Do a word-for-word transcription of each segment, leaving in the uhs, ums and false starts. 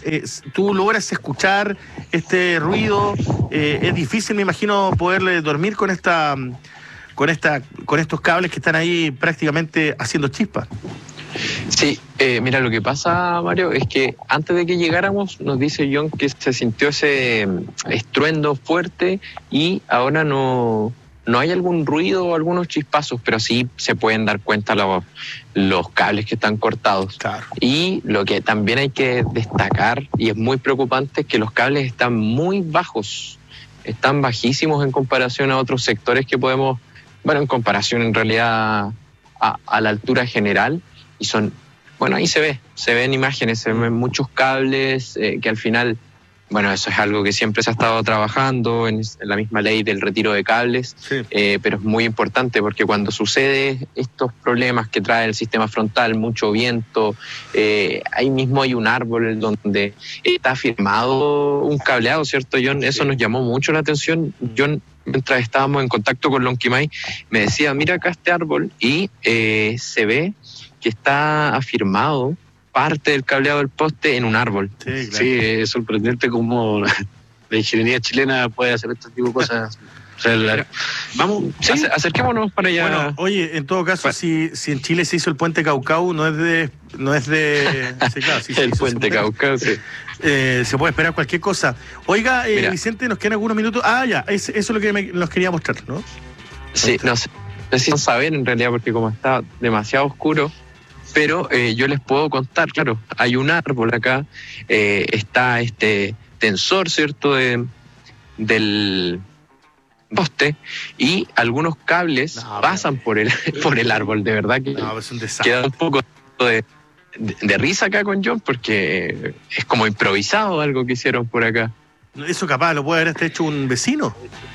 eh, tú logras escuchar este ruido, eh, es difícil, me imagino, poderle dormir con esta, con esta, con estos cables que están ahí prácticamente haciendo chispas. Sí, eh, mira, lo que pasa, Mario, es que antes de que llegáramos nos dice John que se sintió ese estruendo fuerte y ahora no, no hay algún ruido o algunos chispazos, pero sí se pueden dar cuenta los, los cables que están cortados. Claro. Y lo que también hay que destacar, y es muy preocupante, es que los cables están muy bajos, están bajísimos en comparación a otros sectores que podemos, bueno, en comparación en realidad a, a la altura general. Y son, bueno, ahí se ve, se ven imágenes, se ven muchos cables eh, que al final, bueno, eso es algo que siempre se ha estado trabajando en, en la misma ley del retiro de cables, sí. eh, pero es muy importante porque cuando sucede estos problemas que trae el sistema frontal, mucho viento, eh, ahí mismo hay un árbol donde está firmado un cableado, ¿cierto, John? Eso sí. Nos llamó mucho la atención. John, mientras estábamos en contacto con Lonquimay, me decía, mira acá este árbol y eh, se ve que está afirmado parte del cableado del poste en un árbol. Sí, claro. Sí, es sorprendente cómo la ingeniería chilena puede hacer este tipo de cosas. O sea, la, vamos, sí, acerquémonos para allá. Bueno, oye, en todo caso, bueno. si, si en Chile se hizo el puente Caucau, no es de... No es de sí, claro, sí, el puente Caucau, sí. Eh, se puede esperar cualquier cosa. Oiga, eh, Vicente, nos quedan algunos minutos. Ah, ya, es, eso es lo que me, nos quería mostrar, ¿no? Sí, no sé, necesito saber en realidad, porque como está demasiado oscuro, pero eh, yo les puedo contar, claro, hay un árbol acá, eh, está este tensor, ¿cierto?, de, del poste, y algunos cables no, pasan por el, por el árbol, de verdad que no, es un desastre. Queda un poco de, de, de risa acá con John, porque es como improvisado algo que hicieron por acá. Eso capaz lo puede haber hecho un vecino.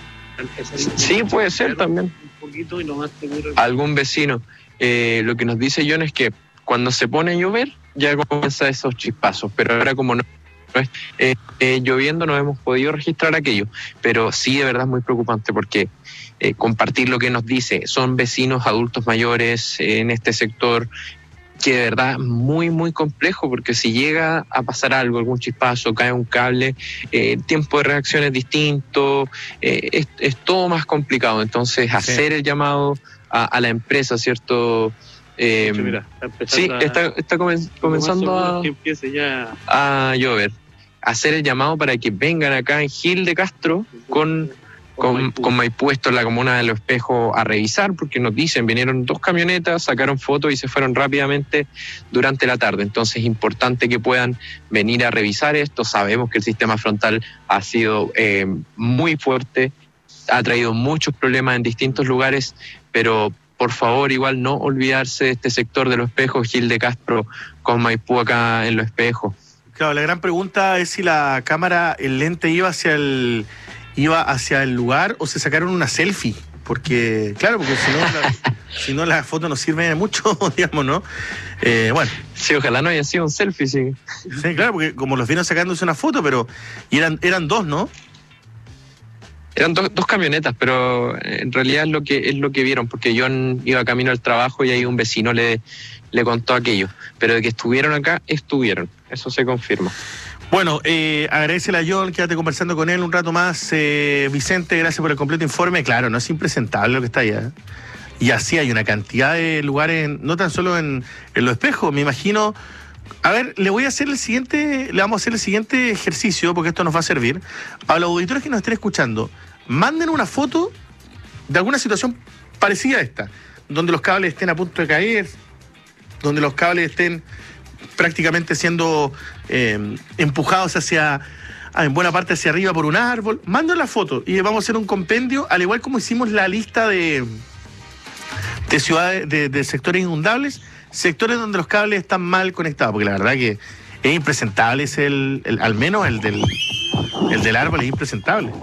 Sí, puede ser también. Un poquito y lo más seguro. Algún vecino. Eh, lo que nos dice John es que cuando se pone a llover ya comienza esos chispazos, pero ahora como no, no es eh, eh, lloviendo no hemos podido registrar aquello, pero sí de verdad es muy preocupante porque eh, compartir lo que nos dice, son vecinos adultos mayores eh, en este sector, que de verdad es muy muy complejo, porque si llega a pasar algo, algún chispazo, cae un cable, eh, el tiempo de reacción es distinto, eh, es, es todo más complicado. Entonces hacer sí. el llamado a, a la empresa, ¿cierto? Eh, hecho, mira, está sí, a, está, está comen, comenzando a, que empiece ya a llover. Hacer el llamado para que vengan acá en Gil de Castro con, con, Maipú. con Maipú, esto en la comuna de Los Espejos, a revisar, porque nos dicen, vinieron dos camionetas, sacaron fotos y se fueron rápidamente durante la tarde. Entonces es importante que puedan venir a revisar esto. Sabemos que el sistema frontal ha sido eh, muy fuerte, ha traído muchos problemas en distintos lugares, pero por favor, igual no olvidarse de este sector de Los Espejos, Gil de Castro con Maipú acá en Los Espejos. Claro, la gran pregunta es si la cámara, el lente iba hacia el iba hacia el lugar o se sacaron una selfie, porque claro, porque si no la, si no la foto no sirve de mucho, digamos, ¿no? Eh, bueno. Sí, ojalá no haya sido un selfie, sí. Sí, claro, porque como los vieron sacándose una foto, pero y eran eran dos, ¿no? Eran dos, dos camionetas, pero en realidad es lo que es lo que vieron, porque John iba camino al trabajo y ahí un vecino le, le contó aquello. Pero de que estuvieron acá, estuvieron. Eso se confirma. Bueno, eh, agradecele a John, quédate conversando con él un rato más. Eh, Vicente, gracias por el completo informe. Claro, no es impresentable lo que está allá. Y así hay una cantidad de lugares, no tan solo en, en Los Espejos, me imagino. A ver, le voy a hacer el siguiente, le vamos a hacer el siguiente ejercicio, porque esto nos va a servir. A los auditores que nos estén escuchando, manden una foto de alguna situación parecida a esta, donde los cables estén a punto de caer, donde los cables estén prácticamente siendo eh, empujados hacia, en buena parte hacia arriba por un árbol. Manden la foto y vamos a hacer un compendio, al igual como hicimos la lista de, de ciudades, de, de sectores inundables, sectores donde los cables están mal conectados, porque la verdad que es impresentable, es el, el al menos el del, el del árbol es impresentable.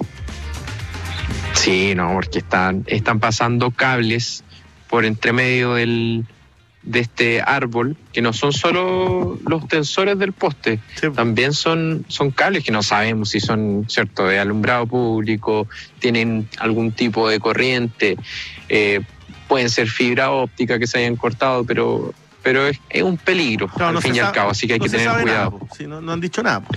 Sí, no, porque están, están pasando cables por entre medio del, de este árbol, que no son solo los tensores del poste, sí. También son, son cables que no sabemos si son, cierto, de alumbrado público, tienen algún tipo de corriente, eh, pueden ser fibra óptica que se hayan cortado, pero, pero es, es un peligro, no, al no fin y al cabo, así que hay no que tener cuidado. Nada, sí, no, no han dicho nada.